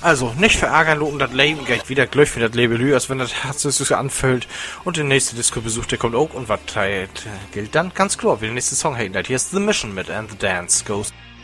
Also, nicht verärgern, loben das Leben, geht wieder Glück für das Label, als wenn das Herz sich anfüllt. Und der nächste Disco-Besuch, der kommt auch. Und was gilt dann? Ganz klar, wie der nächste Song heißt. Hier ist The Mission mit And the Dance Goes.